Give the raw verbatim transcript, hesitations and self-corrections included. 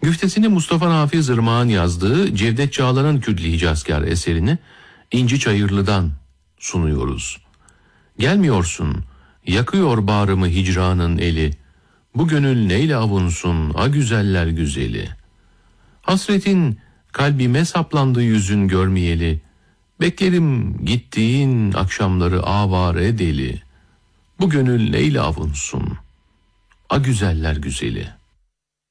Güftesini Mustafa Nafiz Irmak'ın yazdığı Cevdet Çağlar'ın Külli Hicazkar eserini İnci Çayırlı'dan sunuyoruz. Gelmiyorsun, yakıyor bağrımı hicranın eli, bu gönül neyle avunsun a güzeller güzeli. Hasretin kalbime saplandı yüzün görmeyeli, beklerim gittiğin akşamları avare deli, bu gönül neyle avunsun a güzeller güzeli.